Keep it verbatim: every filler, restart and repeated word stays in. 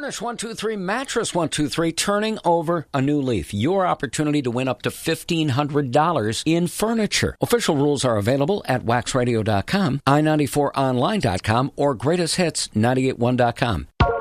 Furnish one two three, Mattress one two three, turning over a new leaf. Your opportunity to win up to fifteen hundred dollars in furniture. Official rules are available at wax radio dot com, i ninety four online dot com, or greatest hits nine eight one dot com.